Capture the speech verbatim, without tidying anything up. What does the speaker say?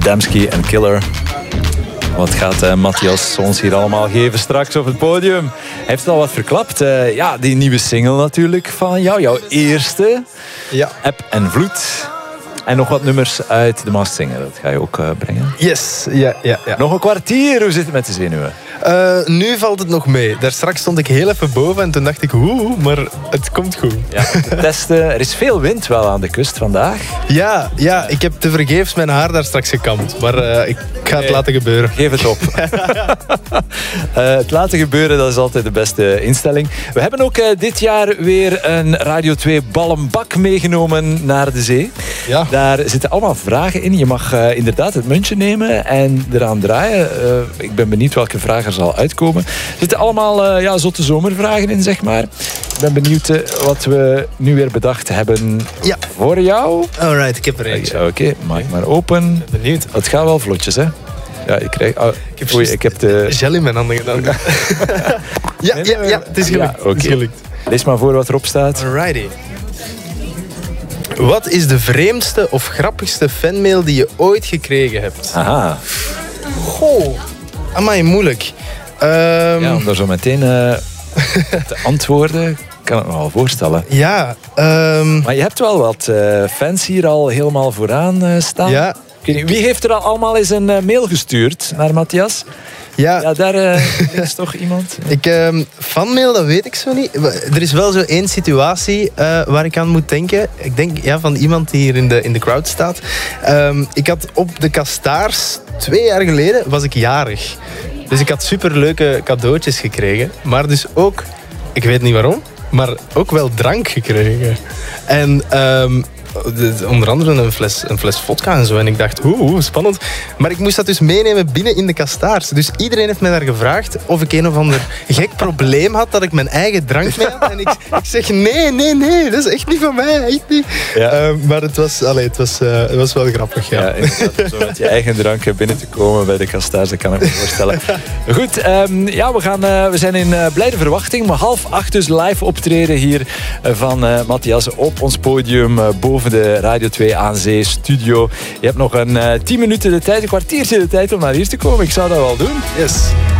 Adamski en Killer. Wat gaat uh, Matthias ons hier allemaal geven straks op het podium? Hij heeft het al wat verklapt. Uh, ja, die nieuwe single natuurlijk van jou. Jouw eerste. Ja. Eb en Vloed. En nog wat nummers uit de Masked Singer. Dat ga je ook uh, brengen. Yes, ja, ja, ja. Nog een kwartier. Hoe zit het met de zenuwen? Uh, nu valt het nog mee. Daar straks stond ik heel even boven en toen dacht ik, oeh, maar het komt goed. Ja, te testen. Er is veel wind wel aan de kust vandaag. Ja, ja, ik heb tevergeefs mijn haar daar straks gekamd. Maar uh, ik ga het nee, laten gebeuren. Geef het op. uh, het laten gebeuren, dat is altijd de beste instelling. We hebben ook uh, dit jaar weer een Radio twee ballenbak meegenomen naar de zee. Ja. Daar zitten allemaal vragen in. Je mag uh, inderdaad het muntje nemen en eraan draaien. Uh, ik ben benieuwd welke vragen er zal uitkomen. Er zitten allemaal uh, ja, zotte zomervragen in, zeg maar. Ik ben benieuwd uh, wat we nu weer bedacht hebben ja. voor jou. Alright, ik heb er eentje. Oké, okay, maak maar open. Ben benieuwd. Het gaat wel vlotjes, hè? Ja, ik krijg... Oh, ik heb, oei, ik heb de... gel in mijn handen gedaan. ja, ja, ja, het is gelukt. Ja, okay. Het is gelukt. Lees maar voor wat erop staat. Alrighty. Wat is de vreemdste of grappigste fanmail die je ooit gekregen hebt? Aha. Goh, amai, moeilijk. Um... Ja, om daar zo meteen uh, te antwoorden, kan ik me wel voorstellen. Ja. Um... Maar je hebt wel wat uh, fans hier al helemaal vooraan uh, staan. Ja. Wie heeft er al allemaal eens een uh, mail gestuurd naar Matthias? Ja, ja daar uh, is toch iemand. Ik, uh, fanmail, dat weet ik zo niet. Er is wel zo één situatie uh, waar ik aan moet denken. Ik denk ja, van iemand die hier in de, in de crowd staat. Um, ik had op de Kastaars, twee jaar geleden, was ik jarig. Dus ik had superleuke cadeautjes gekregen. Maar dus ook, ik weet niet waarom, maar ook wel drank gekregen. En... Um, onder andere een fles, een fles vodka en zo. En ik dacht, oeh, spannend. Maar ik moest dat dus meenemen binnen in de Kastaars. Dus iedereen heeft mij daar gevraagd of ik een of ander gek probleem had dat ik mijn eigen drank mee had. En ik, ik zeg, nee, nee, nee, dat is echt niet van mij. Echt niet. Ja. Uh, maar het was, allee, het, was, uh, het was wel grappig, ja. Ja, zo met je eigen drank binnen te komen bij de Kastaars, dat kan ik me voorstellen. Goed, um, ja, we, gaan, uh, we zijn in uh, blijde verwachting. Maar half acht dus live optreden hier uh, van uh, Matthias op ons podium uh, boven de Radio twee aan Zee studio. Je hebt nog een uh, tien minuten de tijd, een kwartiertje de tijd om naar hier te komen. Ik zou dat wel doen. Yes.